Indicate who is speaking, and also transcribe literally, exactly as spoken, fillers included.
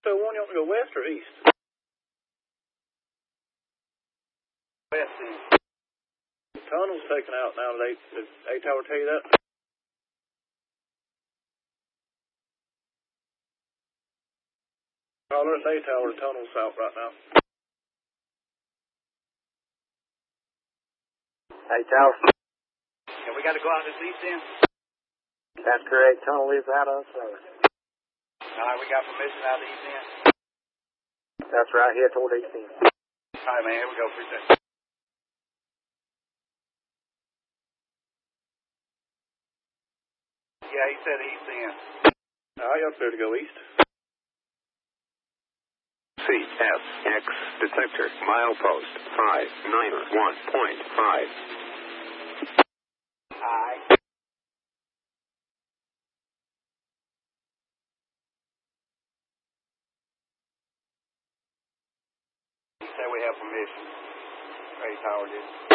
Speaker 1: oh one, you want to go west or east?
Speaker 2: West then.
Speaker 1: The tunnel's taken out now. Did A, did A Tower tell you that? Caller, it's A Tower. The tunnel's out right now.
Speaker 2: A Tower. Yeah, we got to go out this east end?
Speaker 3: That's correct. Tunnel is out of service.
Speaker 2: All right, we got permission out of the east end?
Speaker 3: That's right here toward the east end.
Speaker 2: All right, man, here we go. Appreciate it. Yeah, he said east end.
Speaker 1: All right, y'all clear to go east.
Speaker 4: C F X detector milepost five nine one point five.
Speaker 2: Hi. He said we have permission. A Tower did.